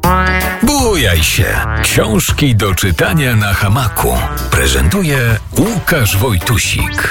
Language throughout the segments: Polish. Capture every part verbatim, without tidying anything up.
Bujaj się. Książki do czytania na hamaku. Prezentuje Łukasz Wojtusik.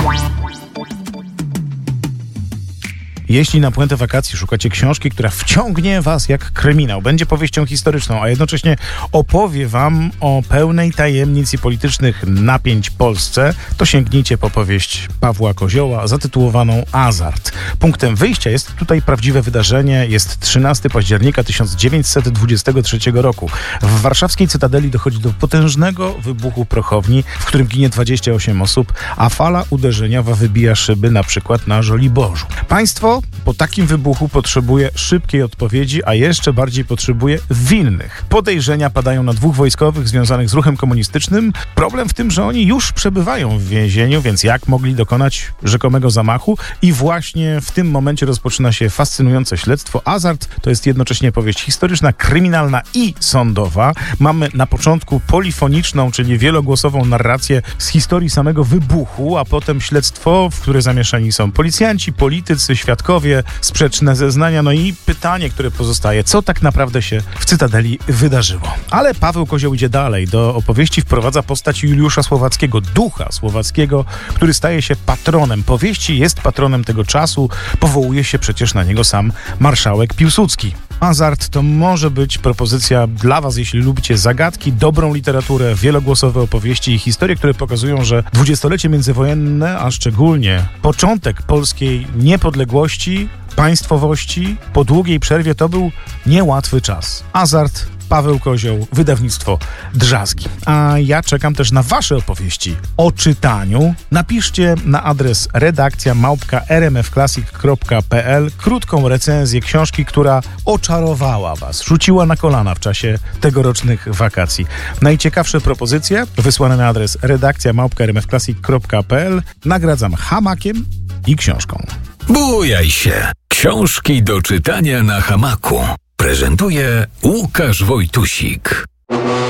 Jeśli na puentę wakacji szukacie książki, która wciągnie was jak kryminał, będzie powieścią historyczną, a jednocześnie opowie wam o pełnej tajemnic i politycznych napięć Polsce, to sięgnijcie po powieść Pawła Kozioła zatytułowaną Azart. Punktem wyjścia jest tutaj prawdziwe wydarzenie. Jest trzynastego października tysiąc dziewięćset dwudziestego trzeciego roku. W warszawskiej Cytadeli dochodzi do potężnego wybuchu prochowni, w którym ginie dwadzieścia osiem osób, a fala uderzeniowa wybija szyby na przykład na Żoliborzu. Państwo po takim wybuchu potrzebuje szybkiej odpowiedzi, a jeszcze bardziej potrzebuje winnych. Podejrzenia padają na dwóch wojskowych związanych z ruchem komunistycznym. Problem w tym, że oni już przebywają w więzieniu, więc jak mogli dokonać rzekomego zamachu? I właśnie w tym momencie rozpoczyna się fascynujące śledztwo. Azart to jest jednocześnie powieść historyczna, kryminalna i sądowa. Mamy na początku polifoniczną, czyli wielogłosową narrację z historii samego wybuchu, a potem śledztwo, w które zamieszani są policjanci, politycy, świadkowie, sprzeczne zeznania, no i pytanie, które pozostaje, co tak naprawdę się w Cytadeli wydarzyło. Ale Paweł Kozioł idzie dalej. Do opowieści wprowadza postać Juliusza Słowackiego, ducha Słowackiego, który staje się patronem powieści, jest patronem tego czasu, powołuje się przecież na niego sam marszałek Piłsudski. Azart to może być propozycja dla was, jeśli lubicie zagadki, dobrą literaturę, wielogłosowe opowieści i historie, które pokazują, że dwudziestolecie międzywojenne, a szczególnie początek polskiej niepodległości, państwowości, po długiej przerwie to był niełatwy czas. Azart, Paweł Kozioł, wydawnictwo Drzazgi. A ja czekam też na wasze opowieści o czytaniu. Napiszcie na adres redakcja małpka r m f classic kropka p l krótką recenzję książki, która oczarowała was, rzuciła na kolana w czasie tegorocznych wakacji. Najciekawsze propozycje wysłane na adres redakcja małpka r m f classic kropka p l nagradzam hamakiem i książką. Bujaj się. Książki do czytania na hamaku. Prezentuje Łukasz Wojtusik.